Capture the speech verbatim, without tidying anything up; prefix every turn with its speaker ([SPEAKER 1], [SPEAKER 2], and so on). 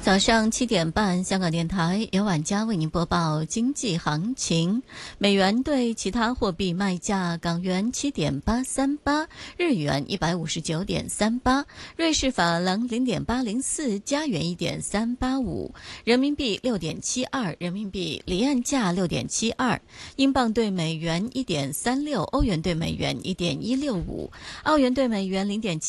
[SPEAKER 1] 早上七点半，香港电台由晚佳为您播报经济行情。美元对其他货币卖价：港元七点八三八，日元一百五十九点三八，瑞士法郎零点八零四，加元一点三八五，人民币六点七二，人民币离岸价六点七二，英镑对美元一点三六，欧元对美元一点一六五，澳元对美元零点七。